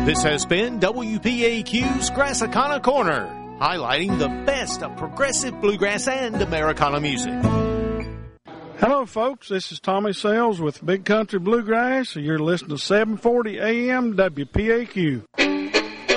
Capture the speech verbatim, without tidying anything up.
This has been W P A Q's Grassicana Corner, highlighting the best of progressive bluegrass and Americana music. Hello, folks. This is Tommy Sales with Big Country Bluegrass. You're listening to seven forty A M W P A Q.